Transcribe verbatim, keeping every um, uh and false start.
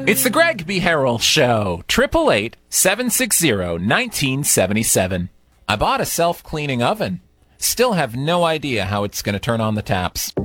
It's the Greg B. Harrell Show. eight eight eight, seven six zero, one nine seven seven. I bought a self-cleaning oven. Still have no idea how it's going to turn on the taps.